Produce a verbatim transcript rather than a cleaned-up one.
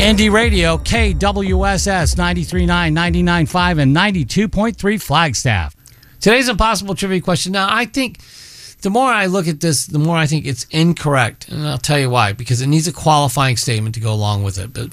Indie Radio, K W S S ninety-three point nine, ninety-nine point five, and ninety-two point three Flagstaff. Today's impossible trivia question. Now, I think the more I look at this, the more I think it's incorrect. And I'll tell you why. Because it needs a qualifying statement to go along with it. But